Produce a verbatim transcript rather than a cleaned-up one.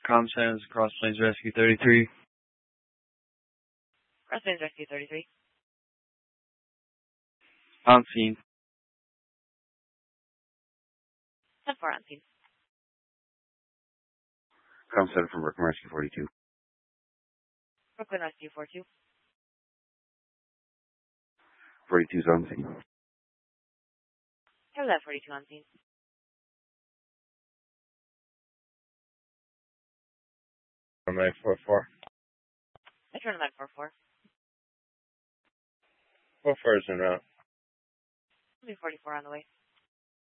Com Sands, Cross Plains Rescue thirty-three. Cross Plains Rescue thirty-three. On scene. ten four on scene. Com Center from Brooklyn Rescue forty-two. Brooklyn Rescue forty-two. forty-two's on scene. Have that forty-two on scene. nine four four. I turn nine four four. four four is en route. forty-four on the way.